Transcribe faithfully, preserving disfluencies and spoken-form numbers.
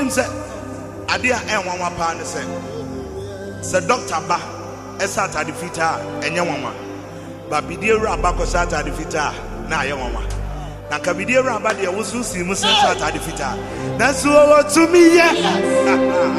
onim se ade a enwanwa pa ne se se doctor ba esa atade fita enye nwanwa ba bidie wura ba ko sa atade fita na aye nwanwa na ka bidie wura ba de wo so si mu se atade fita na so wo tumi ye